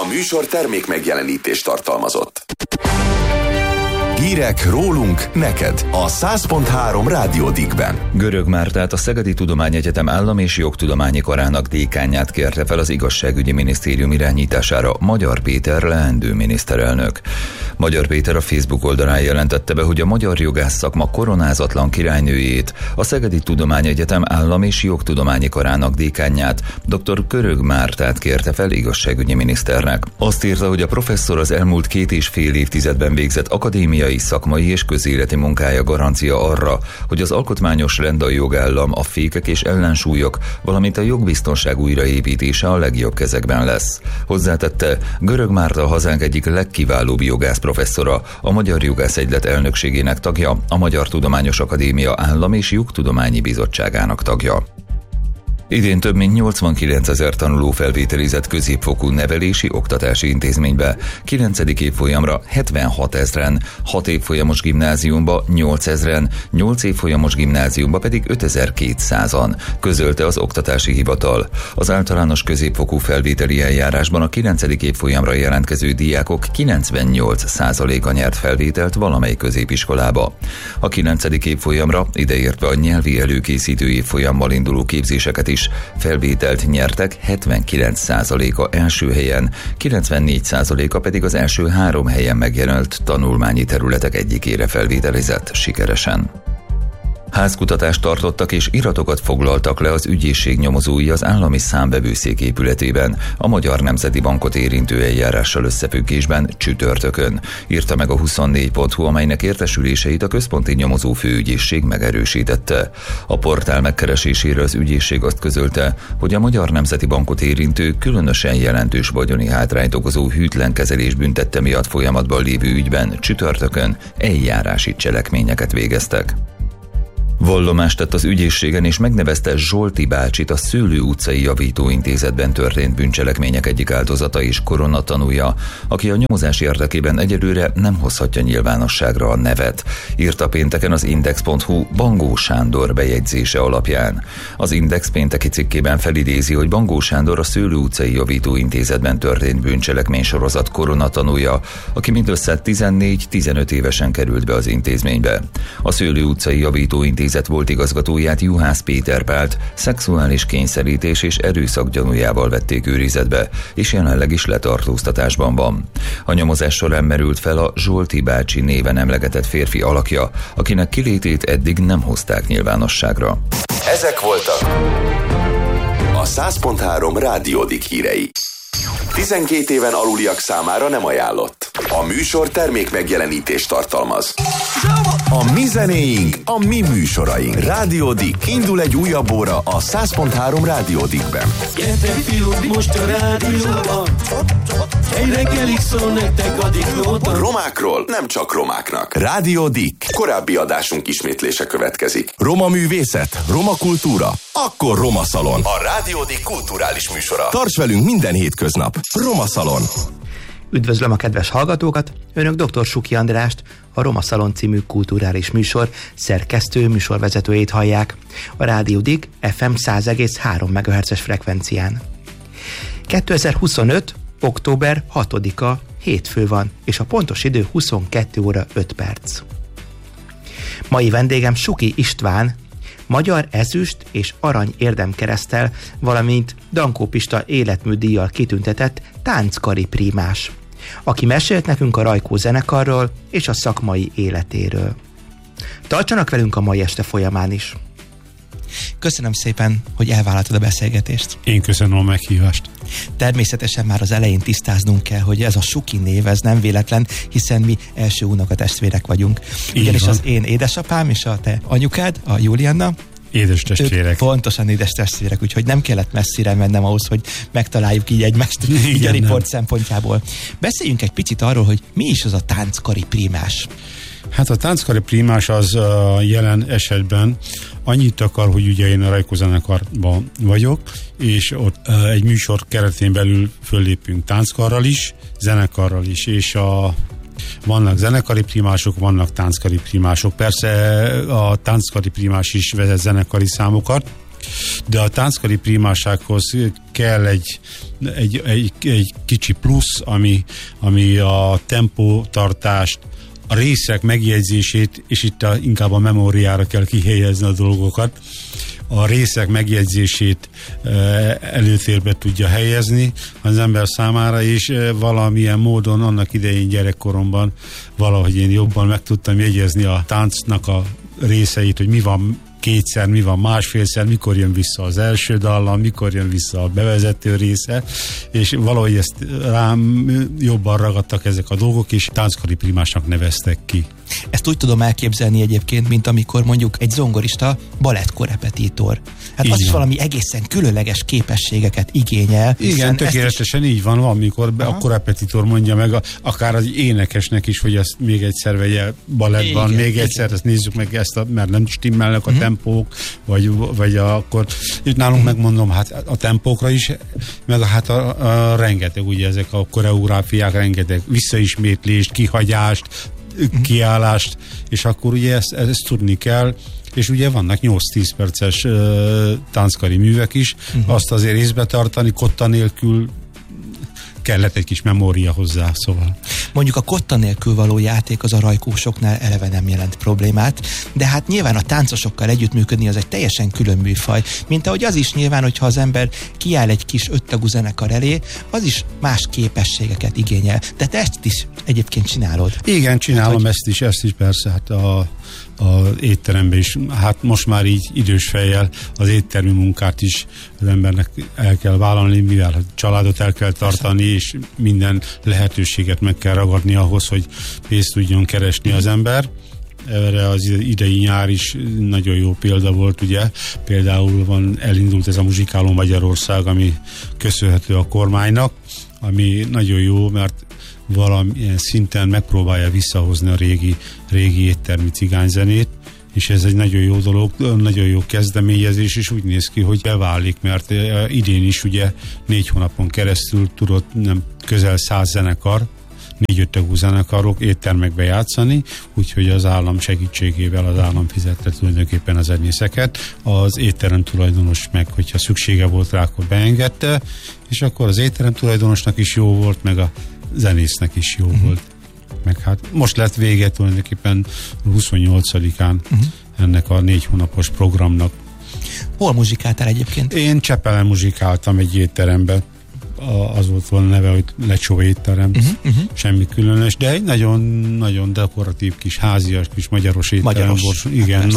műsor termék megjelenítést tartalmazott. Hírek rólunk neked a 100.3 Rádió Dickben. Görög Mártát, a Szegedi Tudományegyetem Állam- és Jogtudományi Karának dékánját kérte fel az Igazságügyi Minisztérium irányítására Magyar Péter leendő miniszterelnök. Magyar Péter a Facebook oldalán jelentette be, hogy a magyar jogász szakma koronázatlan királynőjét, a Szegedi Tudományegyetem Állam- és Jogtudományi Karának dékánját, dr. Görög Mártát kérte fel igazságügyi miniszternek. Azt írta, hogy a professzor az elmúlt 2,5 évtizedben végzett akadémiai, szakmai és közéleti munkája garancia arra, hogy az alkotmányos rend, a jogállam, a fékek és ellensúlyok, valamint a jogbiztonság újraépítése a legjobb kezekben lesz. Hozzátette, Görög Márta a hazánk egyik legkiválóbb jogász professzora, a Magyar Jogász Egylet elnökségének tagja, a Magyar Tudományos Akadémia Állam- és Jogtudományi Bizottságának tagja. Idén több mint 89 000 tanuló felvételizett középfokú nevelési oktatási intézménybe, 9. évfolyamra 76 000-en, 6 évfolyamos gimnáziumba 8 000-en, 8 évfolyamos gimnáziumba pedig 5200-an, közölte az Oktatási Hivatal. Az általános középfokú felvételi eljárásban a 9. évfolyamra jelentkező diákok 98%-a nyert felvételt valamely középiskolába. A 9. évfolyamra, ideértve a nyelvi előkészítő évfolyammal induló képzéseket is, felvételt nyertek, 79%-a első helyen, 94%-a pedig az első 3 helyen megjelölt tanulmányi területek egyikére felvételizett sikeresen. Házkutatást tartottak és iratokat foglaltak le az ügyészség nyomozói az állami számvevőszék épületében, a Magyar Nemzeti Bankot érintő eljárással összefüggésben csütörtökön, írta meg a 24.hu, amelynek értesüléseit a központi nyomozó főügyészség megerősítette. A portál megkeresésére az ügyészség azt közölte, hogy a Magyar Nemzeti Bankot érintő, különösen jelentős vagyoni hátrányt okozó hűtlen kezelés büntette miatt folyamatban lévő ügyben csütörtökön eljárási cselekményeket végeztek. Vallomást tett az ügyészségen és megnevezte Zsolti bácsit, a Szőlő utcai javítóintézetben történt bűncselekmények egyik áldozata és koronatanúja, aki a nyomozás érdekében egyelőre nem hozhatja nyilvánosságra a nevet, írta pénteken az Index.hu Bangó Sándor bejegyzése alapján. Az Index pénteki cikkében felidézi, hogy Bangó Sándor a Szőlő utcai javítóintézetben történt bűncselekmény sorozat koronatanúja, aki mindössze 14-15 évesen került be az intézménybe. A Szőlő utcai javítóintézet volt igazgatóját, Juhász Péter Pált szexuális kényszerítés és erőszak gyanújával vették őrizetbe, és jelenleg is letartóztatásban van. A nyomozás során merült fel a Zsolti bácsi néven emlegetett férfi alakja, akinek kilétét eddig nem hozták nyilvánosságra. Ezek voltak a 100.3 Rádió Dick hírei. 12 éven aluliak számára nem ajánlott. A műsor termék megjelenítést tartalmaz. A mi zenéink, a mi műsoraink. Rádió Dick. Indul egy újabb óra a 100.3 Rádió Dickben. Gyertek fiúk, most a rádióban, egy reggelig szól nektek a Dickóban. Romákról nem csak romáknak. Rádió Dick. Korábbi adásunk ismétlése következik. Roma művészet, roma kultúra, akkor Roma Szalon. A Rádió Dick kulturális műsora. Tarts velünk minden hétköznap. Roma Szalon. Üdvözlöm a kedves hallgatókat! Önök dr. Suki Andrást, a Roma Szalon című kulturális műsor szerkesztő műsorvezetőjét hallják a Rádió Dick FM 100,3 MHz-es frekvencián. 2025. október 6-a hétfő van, és a pontos idő 22 óra 5 perc. Mai vendégem Suki István, magyar ezüst és arany érdemkereszttel, valamint Dankó Pista életműdíjjal kitüntetett tánckari prímás, aki mesélt nekünk a Rajkó zenekarról és a szakmai életéről. Tartsanak velünk a mai este folyamán is! Köszönöm szépen, hogy elvállaltad a beszélgetést. Én köszönöm a meghívást. Természetesen már az elején tisztáznunk kell, hogy ez a Suki név, ez nem véletlen, hiszen mi első unokatestvérek vagyunk. Ugyanis az én édesapám és a te anyukád, a Julianna, édes testvérek. Pontosan édes testvérek, úgyhogy nem kellett messzire mennem ahhoz, hogy megtaláljuk így egymást, így a riport szempontjából. Beszéljünk egy picit arról, hogy mi is az a tánckari prímás. Hát a tánckari prímás az jelen esetben annyit akar, hogy ugye én a Rajkó zenekarban vagyok, és ott egy műsor keretén belül föllépünk tánckarral is, zenekarral is, és vannak zenekari prímások, vannak tánckari prímások. Persze a tánckari prímás is vezet zenekari számokat, De a tánckari primásághoz kell egy kicsi plusz, ami a tempótartást, a részek megjegyzését, és itt inkább a memóriára kell kihelyezni a dolgokat, a részek megjegyzését előtérbe tudja helyezni az ember számára, és valamilyen módon annak idején gyerekkoromban valahogy én jobban meg tudtam jegyezni a táncnak a részeit, hogy mi van kétszer, mi van másfélszer, mikor jön vissza az első dallam, mikor jön vissza a bevezető része, és valahogy ezt rám jobban ragadtak ezek a dolgok, és tánckari primásnak neveztek ki. Ezt úgy tudom elképzelni egyébként, mint amikor mondjuk egy zongorista balettkorrepetitor. Hát így az van. Is valami egészen különleges képességeket igényel. Igen, tökéletesen így van, amikor a korrepetitor mondja meg akár az énekesnek is, hogy ezt még egyszer vegye balettban, még egyszer, ezt nézzük meg mert nem stimmelnek a tempók, vagy akkor itt nálunk megmondom, hát a tempókra is, meg hát a rengeteg, ugye ezek a koreográfiák, rengeteg visszaismétlést, kihagyást, kiállást, és akkor ugye ezt tudni kell, és ugye vannak 8-10 perces tánckari művek is, azt azért észbe tartani, kotta nélkül kellett egy kis memória hozzá, szóval. Mondjuk a kotta nélkül való játék az a rajkósoknál eleve nem jelent problémát, de hát nyilván a táncosokkal együttműködni az egy teljesen külön műfaj, mint ahogy az is nyilván, hogyha az ember kiáll egy kis öttagú zenekar elé, az is más képességeket igényel. De te ezt is egyébként csinálod. Igen, csinálom hát, ezt is persze, hát az étteremben is, hát most már így idős fejjel az éttermi munkát is az embernek el kell vállalni, mivel a családot el kell tartani, és minden lehetőséget meg kell ragadni ahhoz, hogy pénzt tudjon keresni az ember. Erre az idei nyár is nagyon jó példa volt, ugye. Például elindult ez a Muzsikáló Magyarország, ami köszönhető a kormánynak, ami nagyon jó, mert valamilyen szinten megpróbálja visszahozni a régi éttermi cigányzenét, és ez egy nagyon jó dolog, nagyon jó kezdeményezés, és úgy néz ki, hogy beválik, mert idén is ugye 4 hónapon keresztül tudott közel 100 zenekar, 4-5 tagú zenekarok éttermekbe játszani, úgyhogy az állam segítségével az állam fizette tulajdonképpen a zenészeket. Az étterem tulajdonos meg, hogyha szüksége volt rá, akkor beengedte, és akkor az étterem tulajdonosnak is jó volt, meg a zenésznek is jó volt. Meg hát most lett vége tulajdonképpen 28-án ennek a 4 hónapos programnak. Hol muzsikáltál egyébként? Én Csepelen muzsikáltam egy étteremben. Az volt volna neve, hogy Lecsó étterem. Semmi különös, de egy nagyon dekoratív kis házias, kis magyaros étterem volt. Igen,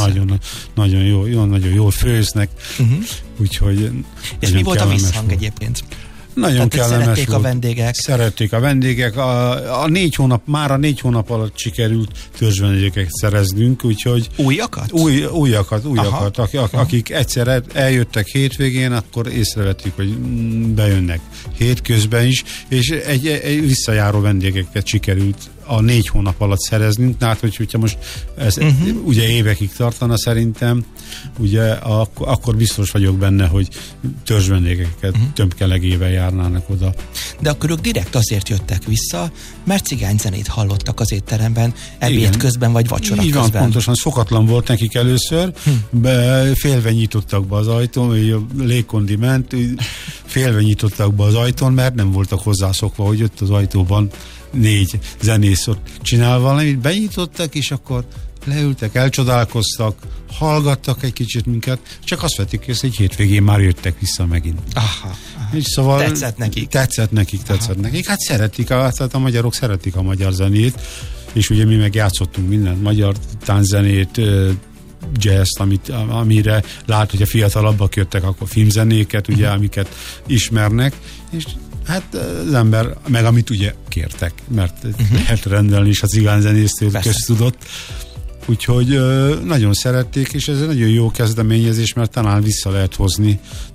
nagyon jól főznek. Úgyhogy és mi volt a visszhang egyébként? Nagyon kellemes szerették volt. A vendégek. Szerették a vendégek. A 4 hónap alatt sikerült törzsvendégeket szereznünk, úgyhogy... Újakat? Újakat. Akik egyszer eljöttek hétvégén, akkor észrevettük, hogy bejönnek hétközben is, és egy visszajáró vendégeket sikerült a 4 hónap alatt szereznünk, hát hogyha most ez ugye évekig tartana szerintem, ugye akkor biztos vagyok benne, hogy törzsvendégeket többkelegével járnának oda. De akkor ők direkt azért jöttek vissza, mert cigányzenét hallottak az étteremben, ebéd közben vagy vacsora közben. Így van, pontosan, szokatlan volt nekik először, félve nyitottak be az ajtón, a légkondi ment, félve nyitottak be az ajtón, mert nem voltak hozzászokva, hogy ott az ajtóban 4 zenész ott csinál valamit, benyitottak, és akkor leültek, elcsodálkoztak, hallgattak egy kicsit minket, csak azt vettük észre, hogy hétvégén már jöttek vissza megint. Aha. És szóval tetszett nekik. Tetszett nekik. Hát szeretik, a magyarok szeretik a magyar zenét, és ugye mi meg játszottunk mindent, magyar tánczenét, jazz-t, amire lát, hogy a fiatalabbak jöttek, akkor filmzenéket, ugye, amiket ismernek, és hát az ember, meg amit ugye kértek, mert lehet rendelni is a cigányzenésztől köztudott. Úgyhogy nagyon szerették, és ez egy nagyon jó kezdeményezés, mert talán vissza lehet hozni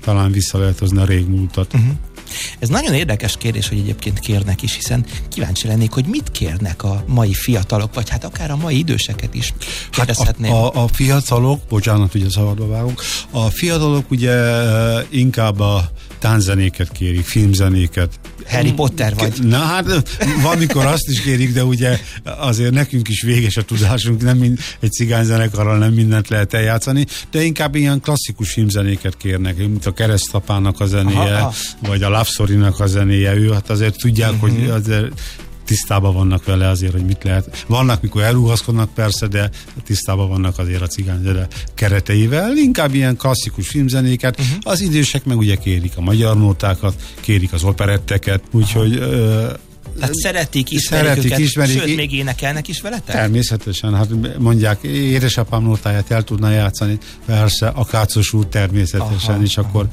a régmúltat. Ez nagyon érdekes kérdés, hogy egyébként kérnek is, hiszen kíváncsi lennék, hogy mit kérnek a mai fiatalok, vagy hát akár a mai időseket is kérdezhetném. Hát a fiatalok, bocsánat, ugye szabadba vágunk, a fiatalok ugye inkább a tánczenéket kérik, filmzenéket, Harry Potter vagy. Na hát, valamikor azt is kérik, de ugye azért nekünk is véges a tudásunk, egy cigányzenekarral nem mindent lehet eljátszani, de inkább ilyen klasszikus filmzenéket kérnek, mint a Keresztapának a zenéje, vagy a Love Story-nak a zenéje, ő hát azért tudják, hogy azért tisztában vannak vele azért, hogy mit lehet. Vannak, mikor elrugaszkodnak persze, de tisztában vannak azért a cigányzene kereteivel. Inkább ilyen klasszikus filmzenéket. Az idősek meg ugye kérik a magyar nótákat, kérik az operetteket, úgyhogy tehát szeretik, ismerik őket, sőt, még énekelnek is veletek? Természetesen, hát mondják, édesapám nótáját el tudná játszani, persze, a Kácos úr természetesen, és akkor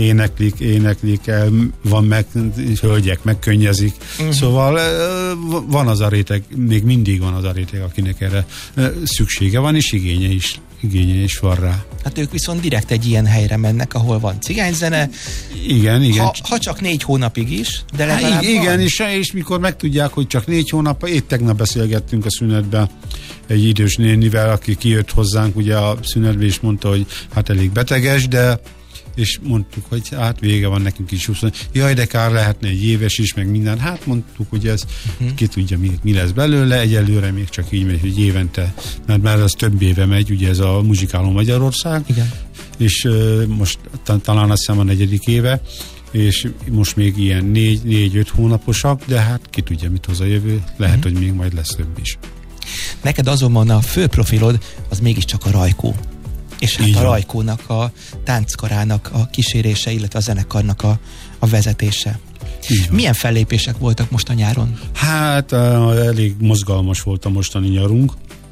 éneklik, van meg, hölgyek megkönnyezik, szóval van az a réteg, még mindig van az a réteg, akinek erre szüksége van, és igénye is van rá. Hát ők viszont direkt egy ilyen helyre mennek, ahol van cigányzene. Igen. Ha csak 4 hónapig is, de legalább igen, és mikor megtudják, hogy csak 4 hónap, épp tegnap beszélgettünk a szünetben egy idős nénivel, aki kijött hozzánk ugye a szünetbe, és mondta, hogy hát elég beteges, de és mondtuk, hogy hát vége van nekünk is. Jaj, de kár lehetne egy éves is, meg minden. Hát mondtuk, hogy ez ki tudja, mi lesz belőle. Egyelőre még csak így megy, hogy évente, mert már az több éve megy, ugye ez a Muzsikáló Magyarország. Igen. És most talán azt hiszem a 4. éve, és most még ilyen 4-5 hónaposak, de hát ki tudja, mit hoz a jövő. Lehet, hogy még majd lesz több is. Neked azonban a fő profilod az mégiscsak a Rajkó. És hát a Rajkónak, a tánckarának a kísérése, illetve a zenekarnak a vezetése. Milyen fellépések voltak most a nyáron? Hát elég mozgalmas volt a mostani nyarunk.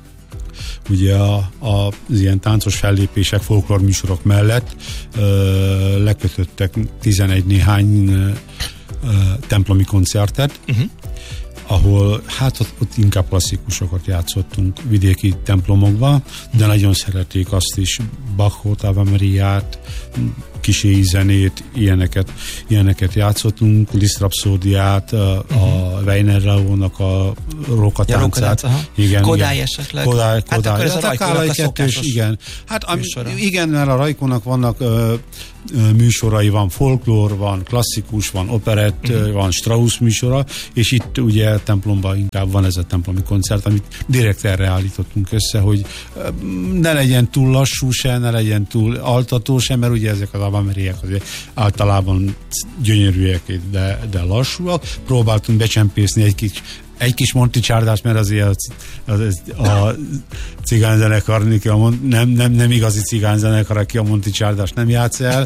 Ugye az ilyen táncos fellépések, folklorműsorok mellett lekötöttek 11 néhány templomi koncertet, ahol hát ott inkább klasszikusokat játszottunk vidéki templomokban, de nagyon szerették azt is, Bachot, Ave Mariát, kísérleti zenét, ilyeneket játszottunk, Liszt Rapszódiát, a Weiner Raónak a Rókatáncát. Igen, Kodály esetleg. Kodály. Hát akkor ez a Rajkónak a szokásos igen. Hát igen, mert a Rajkónak vannak műsorai, van folklór, van klasszikus, van operett, van Strauss műsora, és itt ugye templomban inkább van ez a templomi koncert, amit direkt erre állítottunk össze, hogy ne legyen túl lassú se, ne legyen túl altató se, mert ugye ezek az abameriek azért általában gyönyörűek, de lassúak. Próbáltunk becsempészni egy kis Monti csárdást, mert azért a cigányzenekar, nem igazi cigányzenekar, aki a Monti csárdást nem játsz el,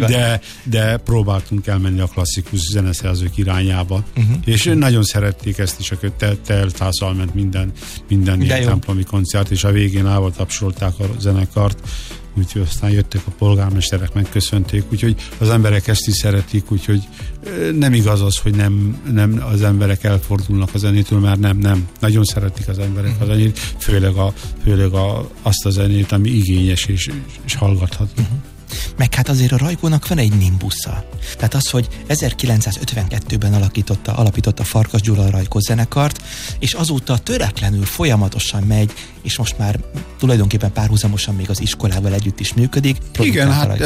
de próbáltunk elmenni a klasszikus zeneszerzők irányába. És nagyon szerették ezt is, hogy teltházal ment minden ilyen templomi koncert, és a végén állva tapsolták a zenekart, úgyhogy aztán jöttek a polgármesterek, megköszönték, úgyhogy az emberek ezt is szeretik, úgyhogy nem igaz az, hogy nem az emberek elfordulnak a zenétől, mert nem. Nagyon szeretik az emberek a zenét, főleg azt a zenét, ami igényes és hallgatható. Meg hát azért a Rajkónak van egy nimbusza. Tehát az, hogy 1952-ben alapította Farkas Gyula a Rajkó zenekart, és azóta töretlenül folyamatosan megy, és most már tulajdonképpen párhuzamosan még az iskolával együtt is működik. Igen, hát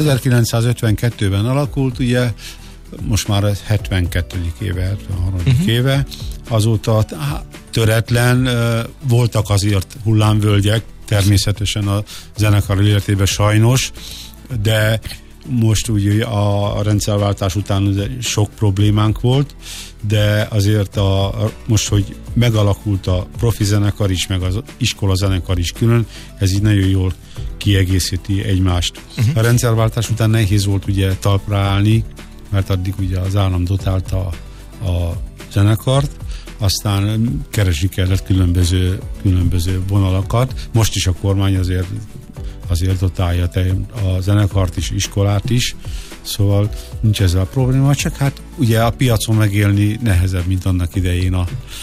1952-ben alakult, ugye most már 72. éve, 73. éve, azóta töretlen, voltak azért hullámvölgyek, természetesen a zenekar életében sajnos, de most ugye a rendszerváltás után sok problémánk volt, de azért most, hogy megalakult a profi zenekar is, meg az iskola zenekar is külön, ez így nagyon jól kiegészíti egymást. A rendszerváltás után nehéz volt ugye talpra állni, mert addig ugye az állam dotálta a zenekart, aztán keresni kellett különböző vonalakat. Most is a kormány azért dotálja a zenekart is, iskolát is, szóval nincs ezzel a probléma, csak hát ugye a piacon megélni nehezebb, mint annak idején,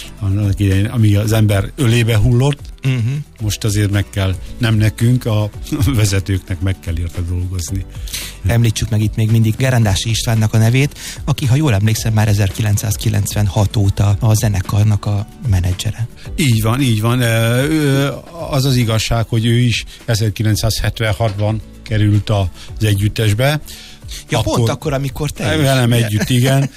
ami az ember ölébe hullott, most azért meg kell, nem nekünk, a vezetőknek meg kell érte dolgozni. Említsük meg itt még mindig Gerendási Istvánnak a nevét, aki, ha jól emlékszem, már 1996 óta a zenekarnak a menedzsere. Így van. Az az igazság, hogy ő is 1976-ban került az együttesbe, Ja, pont akkor, amikor te is. Velem együtt, igen.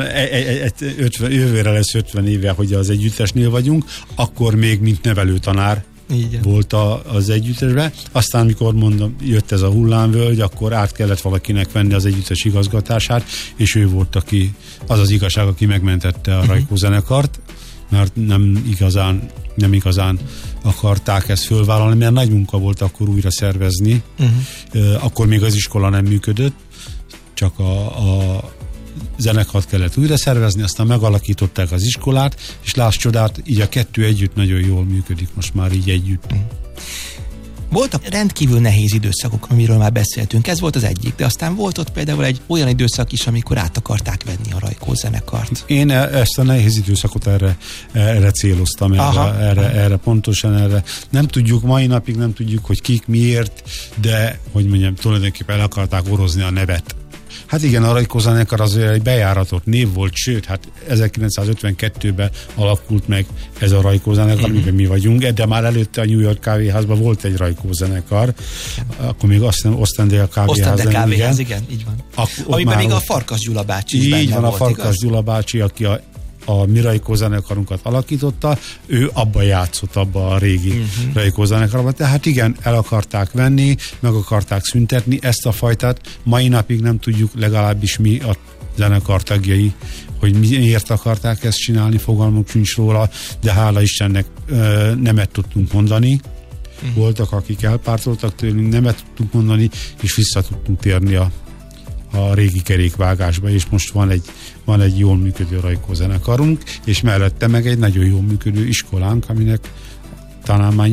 Jövőre lesz 50 éve, hogy az együttesnél vagyunk, akkor még mint nevelőtanár volt az együttesben. Aztán, amikor jött ez a hullámvölgy, akkor át kellett valakinek venni az együttes igazgatását, és ő volt, az az igazság, aki megmentette a Rajkó zenekart, mert nem igazán akarták ezt fölvállalni, mert nagy munka volt akkor újra szervezni. Akkor még az iskola nem működött, csak a zenekart kellett újra szervezni, aztán megalakították az iskolát, és láss csodát, így a kettő együtt nagyon jól működik most már így együtt. Voltak rendkívül nehéz időszakok, amiről már beszéltünk, ez volt az egyik, de aztán volt ott például egy olyan időszak is, amikor át akarták venni a Rajkó zenekart. Én ezt a nehéz időszakot erre céloztam, erre pontosan erre. Nem tudjuk, mai napig nem tudjuk, hogy kik, miért, de, hogy mondjam, tulajdonképpen el akarták orozni a nevet. Hát igen, a Rajkó zenekar azért egy bejáratott név volt, sőt, hát 1952-ben alakult meg ez a Rajkó zenekar, amiben mi vagyunk, de már előtte a New York kávéházban volt egy Rajkó zenekar, akkor még azt hiszem Ostende kávéház, igen, így van. Amiben még a Farkas Gyula bácsi is így van, volt, a Farkas igaz? Gyula bácsi, aki a mi Rajkó zenekarunkat alakította, ő abba játszott, abba a régi Rajkó zenekarban. Tehát igen, el akarták venni, meg akarták szüntetni ezt a fajtát. Mai napig nem tudjuk, legalábbis mi a zenekar tagjai, hogy miért akarták ezt csinálni, fogalmunk sincs róla, de hála Istennek nemet tudtunk mondani. Voltak, akik elpártoltak tőlünk, nemet tudtunk mondani, és vissza tudtunk térni a régi kerékvágásba, és most van egy jól működő Rajkó zenekarunk, és mellette meg egy nagyon jól működő iskolánk, aminek talán már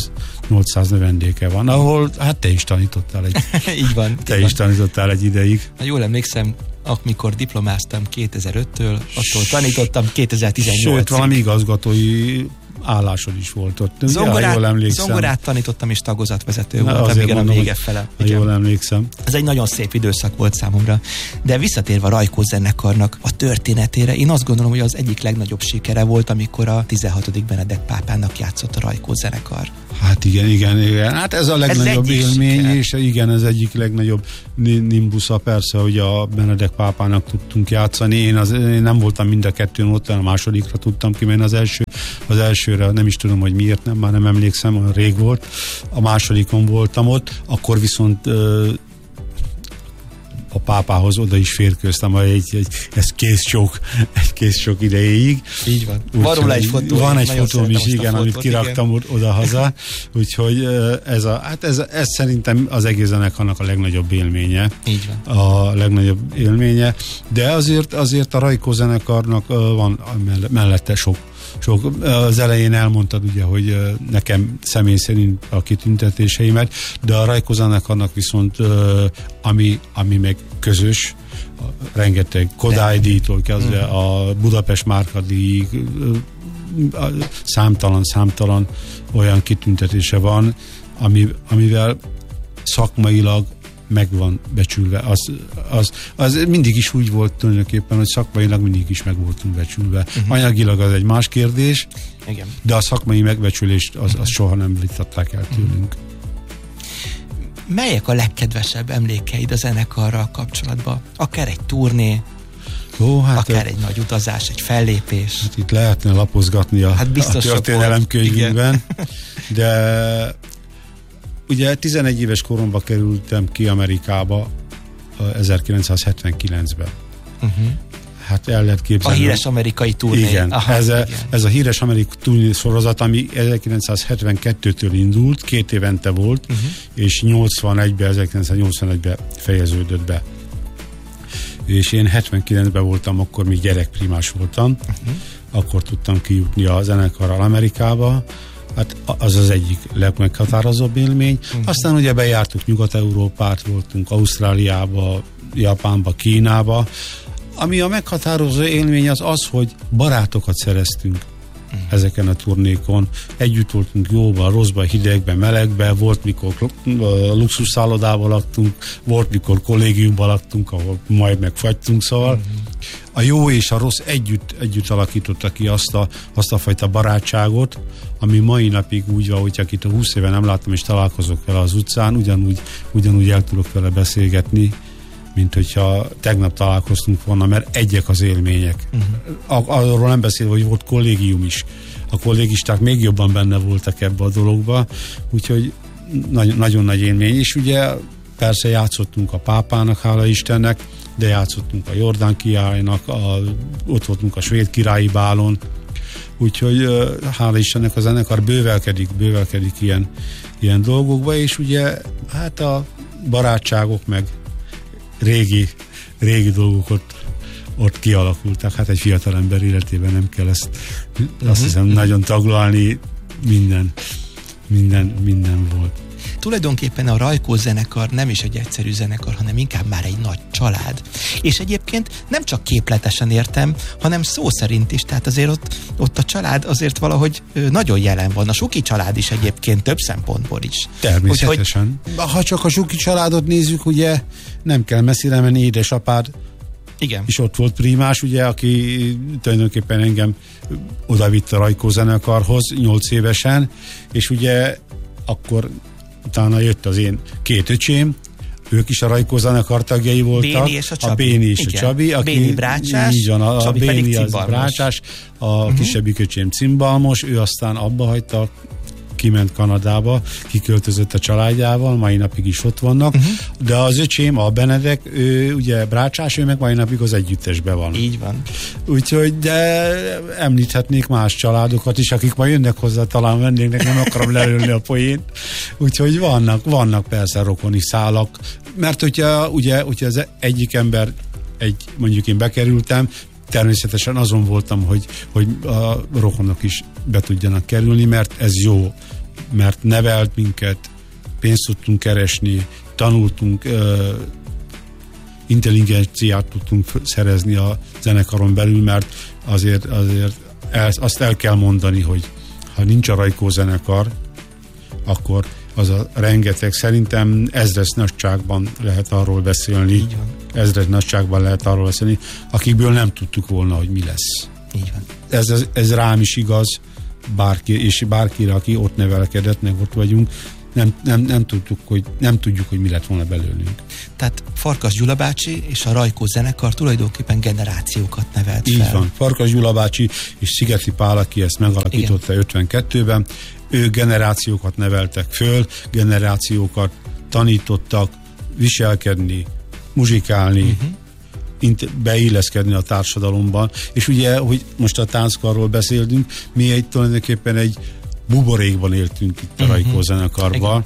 800 növendéke van, ahol hát te is tanítottál így van. Is tanítottál egy ideig. Ha jól emlékszem, amikor diplomáztam 2005-től, attól tanítottam 2018-ig. Sőt, valami igazgatói állásod is volt ott. Zongorát tanítottam, és tagozatvezető voltam, igen, a vége fele. Jól emlékszem. Ez egy nagyon szép időszak volt számomra. De visszatérve a Rajkó zenekarnak a történetére, én azt gondolom, hogy az egyik legnagyobb sikere volt, amikor a 16. Benedek pápának játszott a Rajkó zenekar. Hát igen. Hát ez a legnagyobb élmény, és igen, ez egyik legnagyobb nimbusza persze, hogy a Benedek pápának tudtunk játszani. Én nem voltam mind a kettőn ott, a másodikra tudtam kimenni, az elsőre nem is tudom, hogy miért már nem emlékszem, olyan rég volt. A másodikon voltam ott, akkor viszont a pápához oda is férkőztem, ez kézcsók idejéig. Így van. Van róla egy fotó. Van egy fotóm is, igen, amit kiraktam oda-haza. Úgyhogy ez szerintem az egész zenekarnak a legnagyobb élménye. Így van. A legnagyobb élménye. De azért a Rajkó zenekarnak van mellette sok. Az elején elmondtad ugye, hogy nekem személy szerint a kitüntetéseimet, de a Rajkó zenekarnak viszont ami meg közös, rengeteg Kodály díjtól kezdve a Budapest márkadíjig számtalan olyan kitüntetése van, amivel szakmailag meg van becsülve. Az mindig is úgy volt tulajdonképpen, hogy szakmailag mindig is meg voltunk becsülve. Anyagilag az egy más kérdés, igen. De a szakmai megbecsülést az soha nem vitatták el tőlünk. Melyek a legkedvesebb emlékeid a zenekarral kapcsolatban? Akár egy turné, akár egy nagy utazás, egy fellépés. Hát itt lehetne lapozgatni a történelemkönyvünkben, de ugye 11 éves koromban kerültem ki Amerikába 1979-ben. Hát el lehet képzelni. A híres amerikai turné. Igen, ez a híres amerikai turné sorozat, ami 1972-től indult, 2 évente volt, és 1981-ben fejeződött be. És én 79-ben voltam, akkor még gyerekprimás voltam. Akkor tudtam kijutni a zenekarral Amerikába. Hát az az egyik legmeghatározóbb élmény. Aztán ugye bejártuk Nyugat-Európát, voltunk Ausztráliába, Japánba, Kínába. Ami a meghatározó élmény az, hogy barátokat szereztünk ezeken a turnékon. Együtt voltunk jóban, rosszban, hidegben, melegben, volt mikor luxuszállodában laktunk, volt mikor kollégiumban laktunk, ahol majd megfagytunk, szóval a jó és a rossz együtt alakította ki azt a fajta barátságot, ami mai napig úgy van, hogy akit a 20 éve nem láttam és találkozok vele az utcán, ugyanúgy el tudok vele beszélgetni, mint hogyha tegnap találkoztunk volna, mert egyek az élmények. Arról nem beszélve, hogy volt kollégium is. A kollégisták még jobban benne voltak ebbe a dologba, úgyhogy nagyon nagy élmény. És ugye persze játszottunk a pápának, hála Istennek, de játszottunk a Jordán királynak, ott voltunk a svéd királyi bálon, úgyhogy hála Istennek a zenekar bővelkedik ilyen dolgokba, és ugye hát a barátságok meg régi dolgok ott kialakultak. Hát egy fiatal ember életében nem kell ezt azt hiszem nagyon taglalni, minden volt. Tulajdonképpen a Rajkó zenekar nem is egy egyszerű zenekar, hanem inkább már egy nagy család. És egyébként nem csak képletesen értem, hanem szó szerint is, tehát azért ott a család azért valahogy nagyon jelen van. A Suki család is egyébként több szempontból is. Természetesen. Ha csak a Suki családot nézzük, ugye nem kell messzire menni, édesapád igen. És ott volt Prímás, ugye, aki tulajdonképpen engem odavitt a Rajkó zenekarhoz 8 évesen, és ugye akkor utána jött az én 2 öcsém, ők is a Rajkó zenekar tagjai voltak. Béni és a Csabi. A Béni és a Csabi. Aki, Béni brácsás, így van, a Csabi Béni pedig az cimbalmos. brácsás, a kisebbik öcsém cimbalmos, ő aztán abba hagyta, kiment Kanadába, kiköltözött a családjával, mai napig is ott vannak, de az öcsém, a Benedek, ő ugye brácsás, ő meg mai napig az együttesben van. Így van. Úgyhogy, de említhetnék más családokat is, akik majd jönnek hozzá talán vendégnek, nem akarom lelőni a poént. Úgyhogy vannak persze rokoni szálak, mert hogyha az egyik ember, mondjuk én bekerültem, természetesen azon voltam, hogy a rokonok is be tudjanak kerülni, mert ez jó, mert nevelt minket, pénzt tudtunk keresni, tanultunk, intelligenciát tudtunk szerezni a zenekaron belül, mert azért azt el kell mondani, hogy ha nincs a Rajkó zenekar, akkor az a rengeteg, szerintem ezres nagyságban lehet arról beszélni, akikből nem tudtuk volna, hogy mi lesz. Így van. Ez rám is igaz, bárkire, aki ott nevelkedett, meg ott vagyunk, nem tudjuk, hogy mi lett volna belőlünk. Tehát Farkas Gyula bácsi és a Rajkó zenekar tulajdonképpen generációkat nevelt fel. Így van. Farkas Gyula bácsi és Szigeti Pál, aki ezt megalakította 52-ben, ők generációkat neveltek föl, generációkat tanítottak viselkedni, muzsikálni, beilleszkedni a társadalomban. És ugye, hogy most a tánckarról beszéltünk, mi tulajdonképpen egy buborékban éltünk itt a Rajkó zenekarban.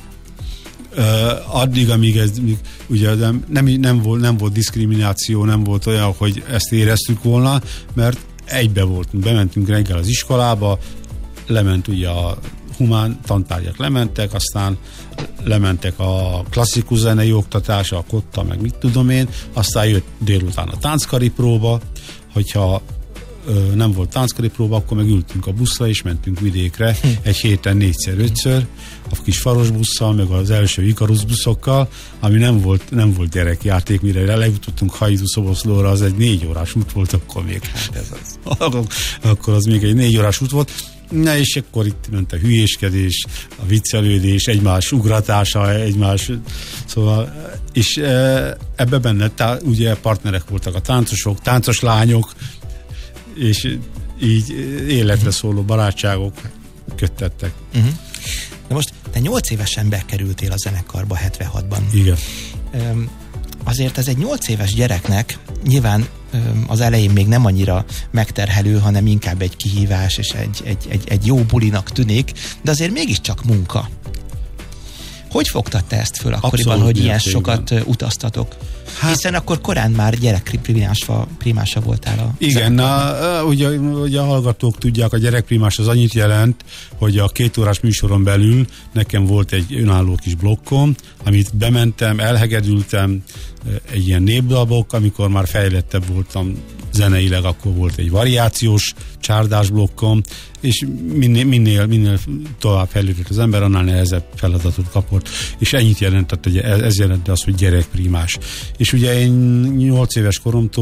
Addig, amíg ez ugye nem volt diszkrimináció, nem volt olyan, hogy ezt éreztük volna, mert egybe voltunk, bementünk reggel az iskolába, lement ugye a humán tantárgyak lementek, aztán lementek a klasszikus zenei oktatás, a kotta, meg mit tudom én, aztán jött délután a tánckari próba, hogyha nem volt tánckari próba, akkor meg ültünk a buszra, és mentünk vidékre egy héten 4-5-ször, a kis faros busszal, meg az első Ikarus buszokkal, ami nem volt gyerekjáték, mire lejutottunk Hajdú-Szoboszlóra, az egy 4 órás út volt akkor még. Akkor az még egy 4 órás út volt. Na, és akkor itt ment a hülyéskedés, a viccelődés, egymás ugratása, szóval, és ebbe benne ugye partnerek voltak a táncosok, táncos lányok, és így életre szóló barátságok köttettek. Na most, te 8 évesen bekerültél a zenekarba 76-ban. Igen. Azért ez egy 8 éves gyereknek nyilván az elején még nem annyira megterhelő, hanem inkább egy kihívás, és egy jó bulinak tűnik, de azért mégiscsak munka. Hogy fogtad te ezt föl akkoriban, hogy ilyen sokat utaztatok? Hiszen akkor korán már gyerekprimása voltál a igen, ugye a hallgatók tudják, a gyerekprimás az annyit jelent, hogy a 2 órás műsoron belül nekem volt egy önálló kis blokkom, amit bementem, elhegedültem, egy ilyen népdalbok, amikor már fejlettebb voltam zeneileg, akkor volt egy variációs csárdás blokkom, és minél tovább fejlődött az ember, annál nehezebb feladatot kapott, és ennyit jelentett, hogy ez jelenti azt, hogy gyerekprimás. És ugye én 8 éves koromtól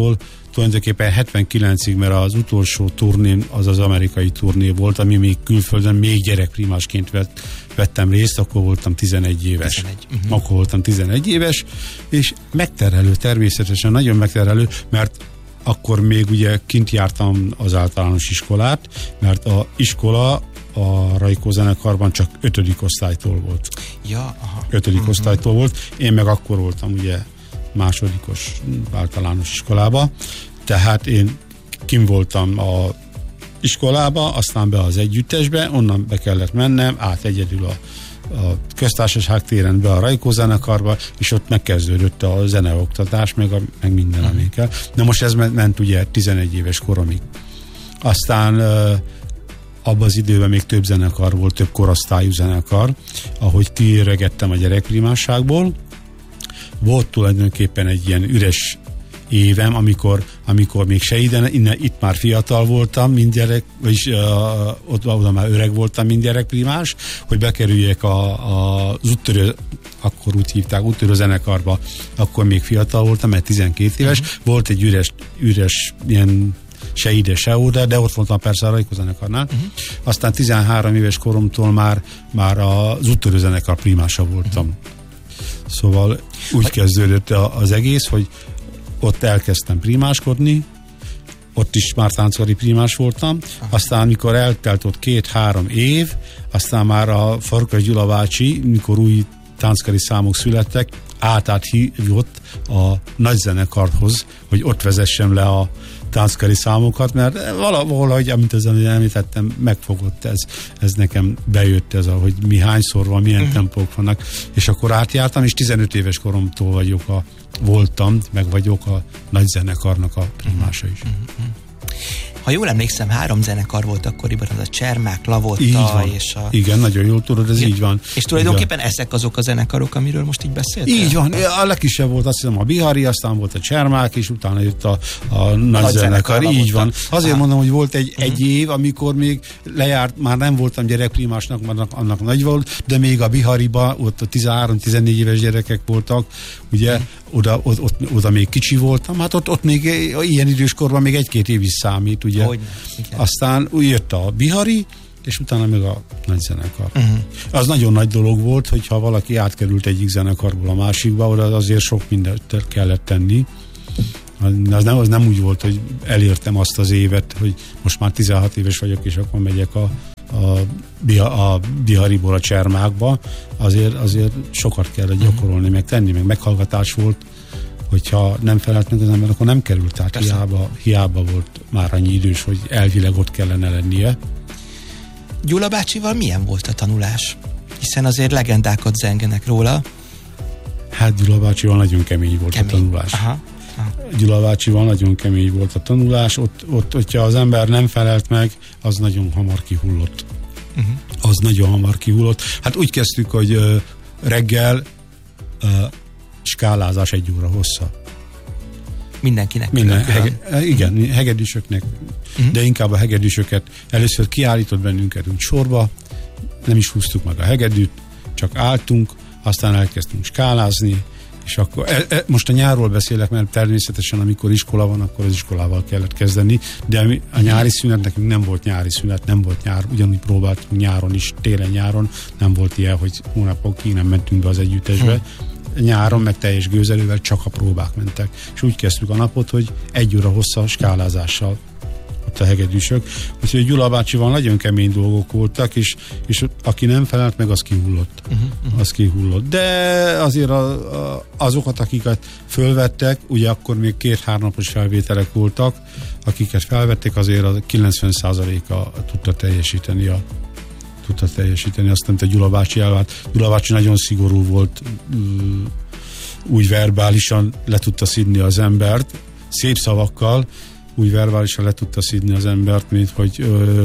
tulajdonképpen 79-ig, mert az utolsó turném az az amerikai turné volt, ami még külföldön, még gyerekprimásként vettem részt, akkor voltam 11 éves. Akkor voltam 11 éves, és megterhelő természetesen, nagyon megterhelő, mert akkor még ugye kint jártam az általános iskolát, mert a iskola a Rajkó zenekarban csak 5. osztálytól volt. Ja, aha. 5. osztálytól volt. Én meg akkor voltam ugye másodikos általános iskolába, tehát én kim voltam a iskolába, aztán be az együttesbe, onnan be kellett mennem, át egyedül a Köztársaság téren be a Rajkó zenekarba, és ott megkezdődött a zeneoktatás, meg minden, ami kell. Na most ez ment ugye 11 éves koromig. Aztán abban az időben még több zenekar volt, több korosztályú zenekar, ahogy kiöregettem a gyerekprimásságból. Volt tulajdonképpen egy ilyen üres évem, amikor még se itt már fiatal voltam, mint gyerek, vagyis oda már öreg voltam, mint gyerekprimás, hogy bekerüljek az úttörő, akkor úgy hívták, úttörő zenekarba, akkor még fiatal voltam, mert 12 éves. Volt egy üres ilyen se ide, se oda, de ott voltam persze a Rajkó zenekarnál. Aztán 13 éves koromtól már az úttörő zenekar primása voltam. Szóval úgy kezdődött az egész, hogy ott elkezdtem primáskodni, ott is már tánckari primás voltam, aztán mikor eltelt ott 2-3 év, aztán már a Farkas Gyula bácsi, mikor új tánckari számok születtek, áthívott a nagyzenekarhoz, hogy ott vezessem le a tánckari számokat, mert valahogy, amit ezen említettem, megfogott ez nekem bejött ez, hogy mi hányszor van, milyen tempók vannak, és akkor átjártam, és 15 éves koromtól vagyok a nagyzenekarnak a primása is. Ha jól emlékszem, 3 zenekar volt akkoriban, az a Csermák, Lavotta és a... Igen, nagyon jól tudod, ez így van. És tulajdonképpen ezek azok a zenekarok, amiről most így beszéltél? Így van. A legkisebb volt, azt hiszem, a Bihari, aztán volt a Csermák, és utána jött a nagy zenekar. Így van. Azért mondom, hogy volt egy év, amikor még lejárt, már nem voltam gyerekprimásnak, annak nagy volt, de még a Bihariba, ott a 13-14 éves gyerekek voltak, ugye, oda még kicsi voltam, hát ott még ilyen időskorban még 1-2 év is számít, ugye. Aztán jött a Bihari, és utána meg a nagy zenekar. Az nagyon nagy dolog volt, hogyha valaki átkerült egyik zenekarból a másikba, oda azért sok mindent kellett tenni. Az nem úgy volt, hogy elértem azt az évet, hogy most már 16 éves vagyok, és akkor megyek a Bihariból a Csermákba. Azért sokat kellett gyakorolni, meg tenni, meg meghallgatás volt, hogyha nem felelt meg az ember, akkor nem került át. Hiába volt már annyi idős, hogy elvileg ott kellene lennie. Gyula bácsival milyen volt a tanulás? Hiszen azért legendákat zengenek róla. Hát Gyula bácsival nagyon kemény volt a tanulás. Gyula bácsival nagyon kemény volt a tanulás. Ott, hogyha az ember nem felelt meg, az nagyon hamar kihullott. Az nagyon hamar kihullott. Hát úgy kezdtük, hogy reggel skálázás 1 óra hossza. Mindenkinek. Igen, hegedűsöknek. De inkább a hegedűsöket. Először kiállított bennünket úgy sorba, nem is húztuk meg a hegedűt, csak álltunk, aztán elkezdtünk skálázni, és akkor, most a nyárról beszélek, mert természetesen amikor iskola van, akkor az iskolával kellett kezdeni, de a nyári szünet, nekünk nem volt nyári szünet, nem volt nyár, ugyanúgy próbáltunk nyáron is, télen-nyáron, nem volt ilyen, hogy hónapokig nem mentünk be az együttesbe. Nyáron meg teljes gőzerővel csak a próbák mentek. És úgy kezdtük a napot, hogy 1 óra hossza skálázással ott a hegedűsök. Úgyhogy Gyula bácsival nagyon kemény dolgok voltak, és aki nem felelt meg, az kihullott. Az kihullott. De azért azokat, akiket fölvettek, ugye akkor még 2-3 napos felvételek voltak, akiket felvettek, azért a 90%-a tudta teljesíteni azt, amit a Gyula bácsi elvárt. Gyula bácsi nagyon szigorú volt, úgy verbálisan le tudta szidni az embert, szép szavakkal, úgy verbálisan le tudta szidni az embert, mint hogy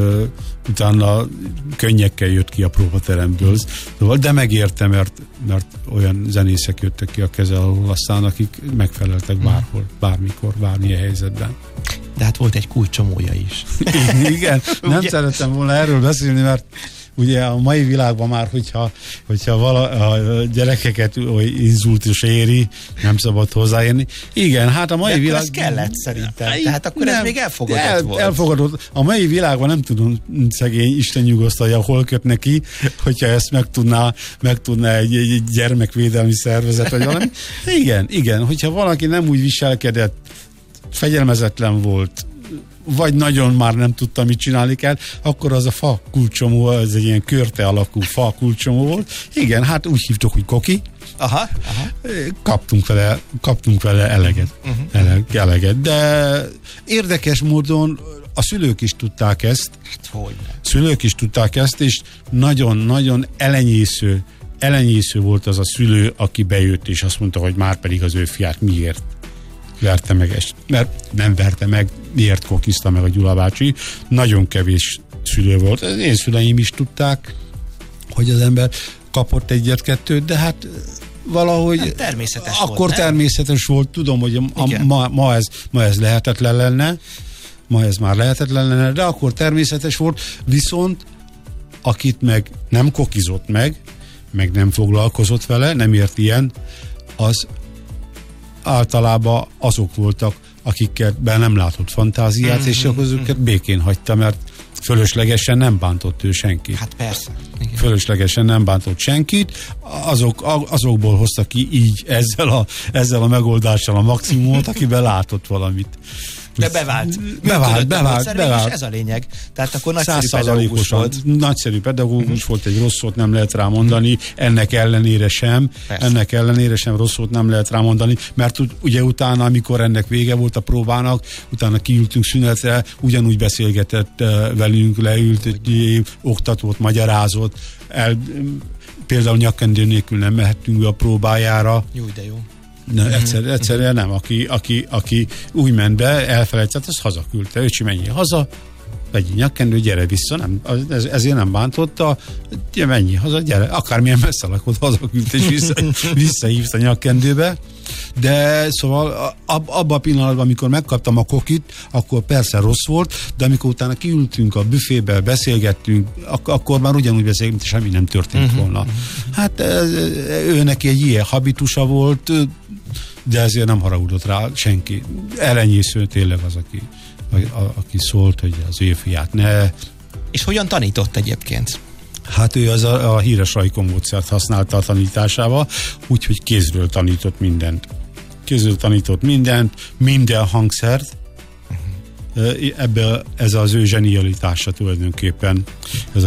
utána könnyekkel jött ki a próbateremből. De megérte, mert olyan zenészek jöttek ki a keze alól, aztán akik megfeleltek bárhol, bármikor, bármilyen helyzetben. De hát volt egy kulcsomója is. Igen, nem szerettem volna erről beszélni, mert ugye a mai világban már, hogyha a gyerekeket inzultus éri, nem szabad hozzáérni. Igen, hát a mai világ... ez kellett szerintem. Tehát akkor ez még elfogadott volt. Elfogadott. A mai világban nem tudom, szegény Isten nyugosztalja, hol köt neki, hogyha ezt megtudná egy gyermekvédelmi szervezet, vagy valami. Igen, hogyha valaki nem úgy viselkedett, fegyelmezetlen volt, vagy nagyon már nem tudta, mit csinálni kell, akkor az a fa kulcsomó, ez egy ilyen körte alakú fa kulcsomó volt. Igen, hát úgy hívtuk, hogy koki. Aha. Kaptunk vele eleget. Eleget. De érdekes módon a szülők is tudták ezt. Szülők is tudták ezt, és nagyon-nagyon elenyésző volt az a szülő, aki bejött, és azt mondta, hogy már pedig az ő fiát miért verte meg ezt. Mert nem verte meg, miért kokizta meg a Gyula bácsi. Nagyon kevés szülő volt. Az én szüleim is tudták, hogy az ember kapott egyet-kettőt, de valahogy nem, természetes akkor volt, természetes volt. Tudom, hogy ma ez lehetetlen lenne. Ma ez már lehetetlen lenne, de akkor természetes volt. Viszont akit meg nem kokizott meg nem foglalkozott vele, nem ért ilyen, az általában azok voltak, akikben nem látott fantáziát, és azokat békén hagyta, mert fölöslegesen nem bántott ő senkit. Hát persze. Igen. Fölöslegesen nem bántott senkit, azokból hozta ki így ezzel a megoldással a maximumot, akiben látott valamit. De bevált. És ez a lényeg. Tehát akkor nagyszerű pedagógus volt. Nagyszerű pedagógus volt, egy rossz szót nem lehet rámondani, ennek ellenére sem rossz szót nem lehet rámondani, mert ugye utána, amikor ennek vége volt a próbának, utána kiültünk szünetre, ugyanúgy beszélgetett velünk, leült, oktatott, magyarázott, például nyakkendő nélkül nem mehettünk a próbájára. Jó, de jó. Egyszerűen nem. Aki úgy ment be, elfelejtett, az hazaküldte. Öcsi, menjél haza, vegyél nyakkendő, gyere vissza. Nem, ezért nem bántotta. Menjél haza, gyere. Akármilyen messze lakott, hazaküldte, és visszahívta nyakkendőbe. De szóval abban a pillanatban, amikor megkaptam a kokit, akkor persze rossz volt, de amikor utána kiültünk a büfébe, beszélgettünk, akkor már ugyanúgy beszélgettünk, mint semmi nem történt volna. Hát ő neki egy ilyen habitusa volt, de ezért nem haragudott rá senki. Elenyésző tényleg az, aki szólt, hogy az ő fiát ne. És hogyan tanított egyébként? Hát ő az a híres Rajkon módszert használta a tanításával, úgyhogy kézről tanított mindent. Minden hangszert. Ez az ő zsenialitása tulajdonképpen.